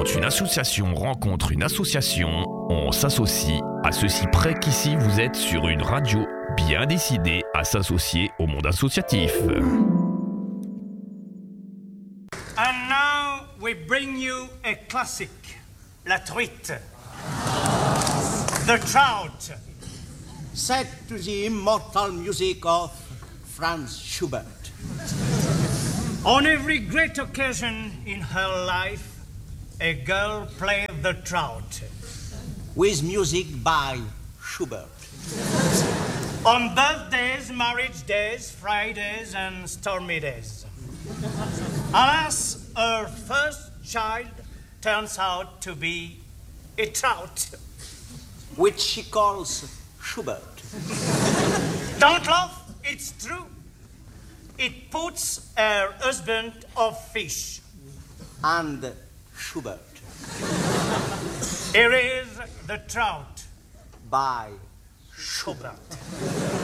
Quand une association rencontre une association, on s'associe à ceci près qu'ici vous êtes sur une radio bien décidée à s'associer au monde associatif. And now we bring you a classic, La Truite. The Trout. Set to the immortal music of Franz Schubert. On every great occasion in her life, a girl played the trout. With music by Schubert. On birthdays, marriage days, Fridays, and stormy days. Alas, her first child turns out to be a trout. Which she calls Schubert. Don't laugh, it's true. It puts her husband off fish. And Schubert. Here is the trout by Schubert.